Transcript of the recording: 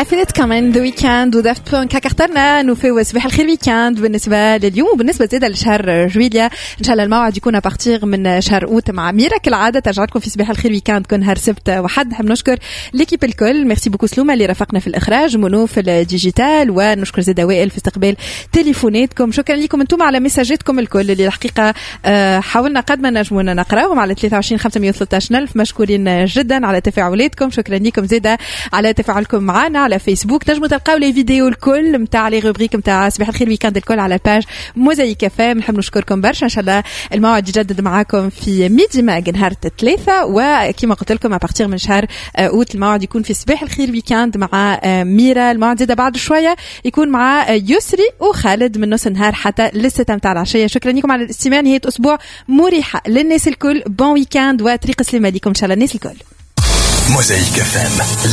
حفلة كمان ذا ويكاند ودافت بانك اخترنا نفوز صباح الخير ويكاند بالنسبة لليوم وبالنسبة زيادة لشهر جويليا. إن شاء الله الموعد يكون أبارتيغ من شهر أوت مع ميرا كالعادة ترجعتكم في صباح الخير ويكاند كل نهار سبت وحد. نحب نشكر ليكيب الكل. ميرسي بوكو سلومة اللي رافقنا في الإخراج، منو في الديجيتال، ونشكر زيد وائل في استقبال تليفوناتكم. شكرا لكم انتم على مساجاتكم الكل اللي الحقيقة حاولنا قد ما نجمونا نقراهم على 23 513 ألف. مشكورين جدا على تفاعلاتكم. شكرا لكم زيدا على تفاعلكم معنا على فيسبوك. نجموا تلقاو لي فيديو الكل متاع لي روبريك متاع صباح الخير ويكاند الكل على الباج موزايك فام. نحب نشكركم برشا. ان شاء الله الموعد يجدد معاكم في ميدي ماغ نهار 3، وكما قلت لكم ابارتيغ من شهر اوت الموعد يكون في صباح الخير ويكاند مع ميرا. الموعد زيدا بعد شويه يكون مع يسري وخالد من نص النهار حتى للستة متاع العشيه. شكرا لكم على الاستماع. نهايه اسبوع مريحه للناس الكل. بون ويكاند وطريق سليمه لكم ان شاء الله الناس الكل. موزايك فام.